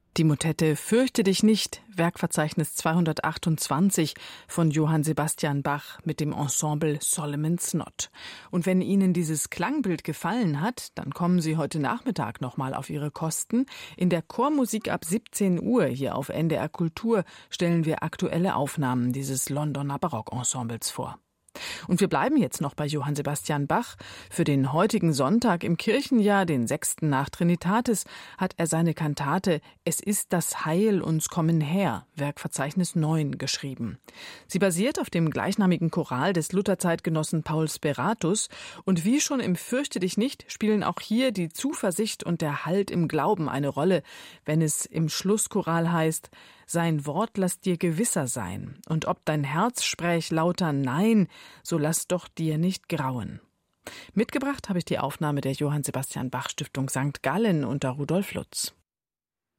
Die Motette Fürchte dich nicht, Werkverzeichnis 228 von Johann Sebastian Bach mit dem Ensemble Solomon's Knot. Und wenn Ihnen dieses Klangbild gefallen hat, dann kommen Sie heute Nachmittag nochmal auf Ihre Kosten. In der Chormusik ab 17 Uhr hier auf NDR Kultur stellen wir aktuelle Aufnahmen dieses Londoner Barockensembles vor. Und wir bleiben jetzt noch bei Johann Sebastian Bach. Für den heutigen Sonntag im Kirchenjahr, den 6. nach Trinitatis, hat er seine Kantate Es ist das Heil uns kommen her, Werkverzeichnis 9, geschrieben. Sie basiert auf dem gleichnamigen Choral des Lutherzeitgenossen Paul Speratus und wie schon im Fürchte dich nicht spielen auch hier die Zuversicht und der Halt im Glauben eine Rolle, wenn es im Schlusschoral heißt: Sein Wort lass dir gewisser sein, und ob dein Herz spräch lauter Nein, so lass doch dir nicht grauen. Mitgebracht habe ich die Aufnahme der Johann Sebastian Bach Stiftung St. Gallen unter Rudolf Lutz.